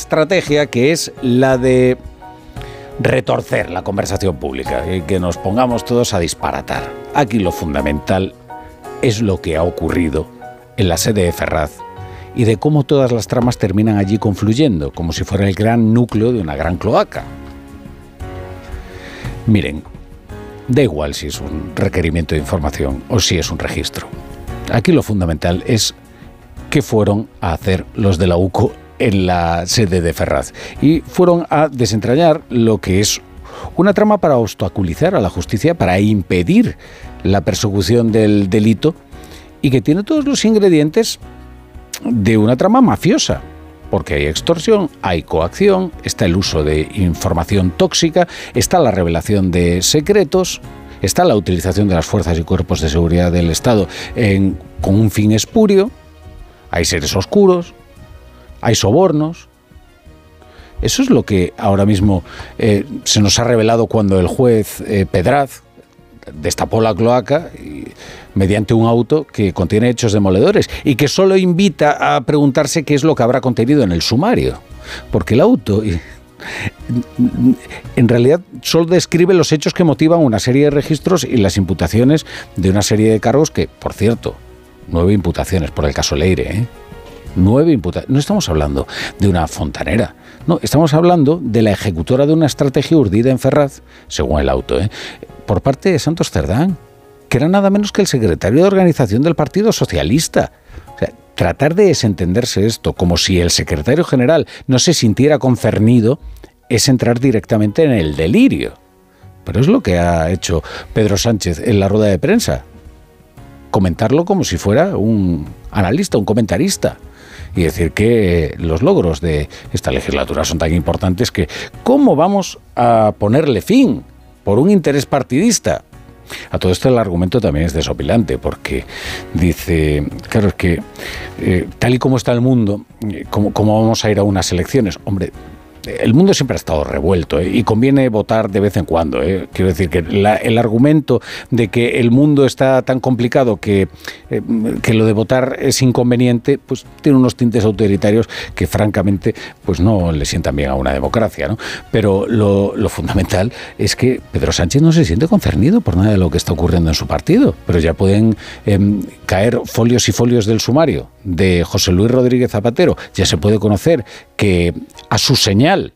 estrategia que es la de retorcer la conversación pública y que nos pongamos todos a disparatar. Aquí lo fundamental es lo que ha ocurrido en la sede de Ferraz y de cómo todas las tramas terminan allí confluyendo, como si fuera el gran núcleo de una gran cloaca. Miren, da igual si es un requerimiento de información o si es un registro. Aquí lo fundamental es qué fueron a hacer los de la UCO en la sede de Ferraz. Y fueron a desentrañar lo que es una trama para obstaculizar a la justicia, para impedir la persecución del delito y que tiene todos los ingredientes de una trama mafiosa. Porque hay extorsión, hay coacción, está el uso de información tóxica, está la revelación de secretos, está la utilización de las fuerzas y cuerpos de seguridad del Estado con un fin espurio, hay seres oscuros, hay sobornos. Eso es lo que ahora mismo se nos ha revelado cuando el juez Pedraz destapó la cloaca mediante un auto que contiene hechos demoledores y que solo invita a preguntarse qué es lo que habrá contenido en el sumario. Porque el auto en realidad solo describe los hechos que motivan una serie de registros y las imputaciones de una serie de cargos que, por cierto, 9 imputaciones por el caso Leire, ¿eh? 9 imputaciones. No estamos hablando de una fontanera, no, estamos hablando de la ejecutora de una estrategia urdida en Ferraz, según el auto, por parte de Santos Cerdán, que era nada menos que el secretario de organización del Partido Socialista. O sea, tratar de desentenderse esto como si el secretario general no se sintiera concernido es entrar directamente en el delirio. Pero es lo que ha hecho Pedro Sánchez en la rueda de prensa. Comentarlo como si fuera un analista, un comentarista. Y decir que los logros de esta legislatura son tan importantes que ¿cómo vamos a ponerle fin por un interés partidista? A todo esto el argumento también es desopilante, porque dice, claro, es que tal y como está el mundo, ¿cómo vamos a ir a unas elecciones? Hombre, el mundo siempre ha estado revuelto, y conviene votar de vez en cuando. Quiero decir que el argumento de que el mundo está tan complicado que lo de votar es inconveniente, pues tiene unos tintes autoritarios que francamente pues no le sientan bien a una democracia, ¿no? Pero lo fundamental es que Pedro Sánchez no se siente concernido por nada de lo que está ocurriendo en su partido, pero ya pueden caer folios y folios del sumario de José Luis Rodríguez Zapatero. Ya se puede conocer que a su señal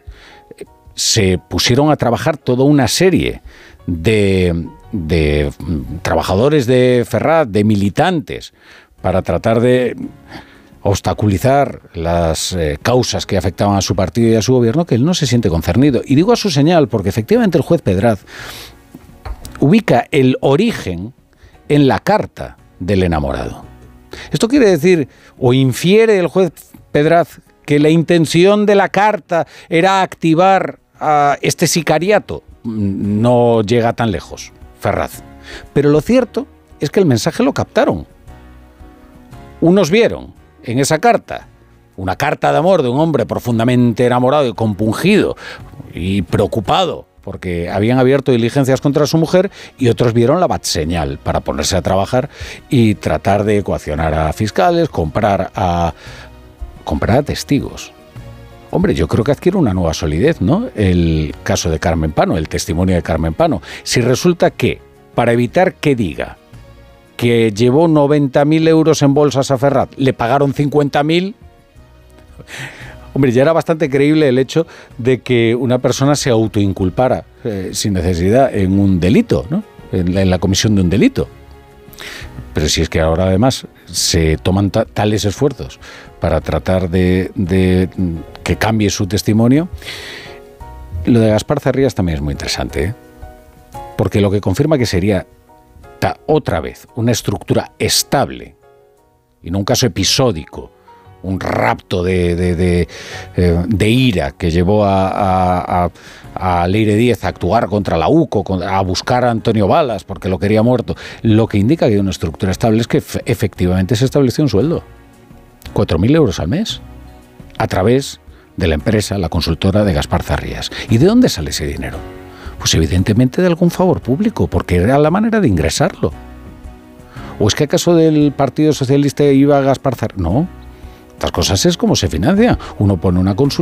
se pusieron a trabajar toda una serie de trabajadores de Ferraz, de militantes, para tratar de obstaculizar las causas que afectaban a su partido y a su gobierno, que él no se siente concernido. Y digo a su señal porque efectivamente el juez Pedraz ubica el origen en la carta del enamorado. Esto quiere decir, o infiere el juez Pedraz, que la intención de la carta era activar a este sicariato. No llega tan lejos, Ferraz. Pero lo cierto es que el mensaje lo captaron. Unos vieron en esa carta una carta de amor de un hombre profundamente enamorado y compungido y preocupado porque habían abierto diligencias contra su mujer, y otros vieron la batseñal para ponerse a trabajar y tratar de coaccionar a fiscales, comprar a testigos. Hombre, yo creo que adquiere una nueva solidez, ¿no? El caso de Carmen Pano, el testimonio de Carmen Pano. Si resulta que, para evitar que diga que llevó 90.000 euros en bolsas a Ferraz, le pagaron 50.000... Hombre, ya era bastante creíble el hecho de que una persona se autoinculpara sin necesidad en un delito, ¿no? En la comisión de un delito. Pero si es que ahora además se toman tales esfuerzos para tratar de que cambie su testimonio, lo de Gaspar Zarrías también es muy interesante, ¿eh? Porque lo que confirma que sería otra vez una estructura estable y no un caso episódico, un rapto de ira que llevó a Leire Díez a actuar contra la UCO, a buscar a Antonio Balas porque lo quería muerto. Lo que indica que hay una estructura estable es que efectivamente se estableció un sueldo, 4.000 euros al mes, a través de la empresa, la consultora de Gaspar Zarrías. ¿Y de dónde sale ese dinero? Pues evidentemente de algún favor público, porque era la manera de ingresarlo. ¿O es que acaso del Partido Socialista iba Gaspar Zarrías? No. Estas cosas es como se financia. Uno pone una consulta